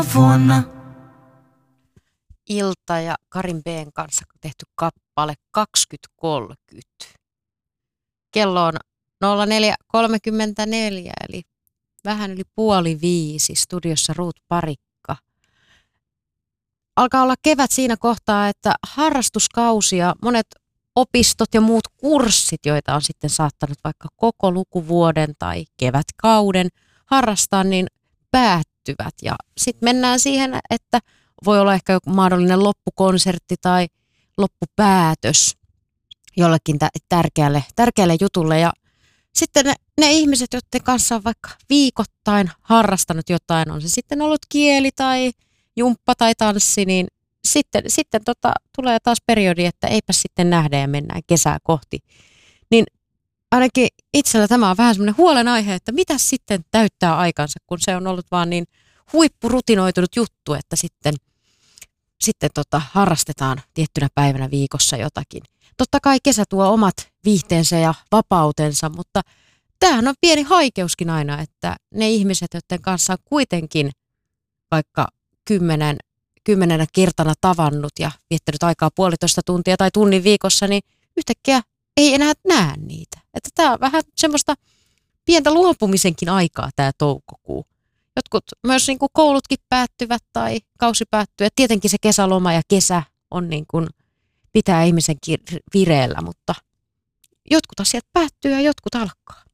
vuonna. Ilta ja Karin B:n kanssa tehty kappale 2030. Kello on 04.34 eli vähän yli 4:30. Studiossa Ruut Parikka. Alkaa olla kevät siinä kohtaa, että harrastuskausi ja monet opistot ja muut kurssit, joita on sitten saattanut vaikka koko lukuvuoden tai kevätkauden harrastaa, niin päättyvät. Ja sitten mennään siihen, että voi olla ehkä joku mahdollinen loppukonsertti tai loppupäätös jollekin tärkeälle jutulle. Ja sitten ne ihmiset, joiden kanssa on vaikka viikoittain harrastanut jotain, on se sitten ollut kieli tai jumppa tai tanssi, niin sitten tulee taas periodi, että eipä sitten nähdä ja mennään kesää kohti. Niin ainakin itsellä tämä on vähän semmoinen huolenaihe, että mitä sitten täyttää aikansa, kun se on ollut vaan niin huippurutinoitunut juttu, että sitten harrastetaan tiettynä päivänä viikossa jotakin. Totta kai kesä tuo omat viihteensä ja vapautensa, mutta tämähän on pieni haikeuskin aina, että ne ihmiset, joiden kanssa on kuitenkin vaikka kymmenenä kertana tavannut ja viettänyt aikaa 1,5 tuntia tai tunnin viikossa, niin yhtäkkiä ei enää näe niitä. Että tämä on vähän semmoista pientä luopumisenkin aikaa tämä toukokuu. Jotkut myös niin kuin koulutkin päättyvät tai kausi päättyy. Ja tietenkin se kesäloma ja kesä on niin kuin, pitää ihmisen vireellä, mutta jotkut asiat päättyy ja jotkut alkaa.